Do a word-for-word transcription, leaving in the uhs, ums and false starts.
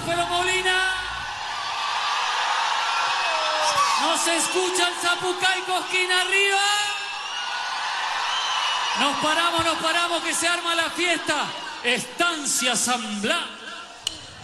Próspero Molina. No se escucha el Zapucay Cosquín arriba. Nos paramos, nos paramos, que se arma la fiesta. Estancia San Blas.